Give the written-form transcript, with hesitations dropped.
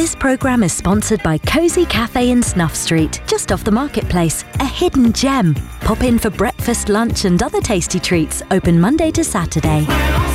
This programme is sponsored by Cosy Cafe in Snuff Street, just off the marketplace. A hidden gem. Pop in for breakfast, lunch and other tasty treats. Open Monday to Saturday.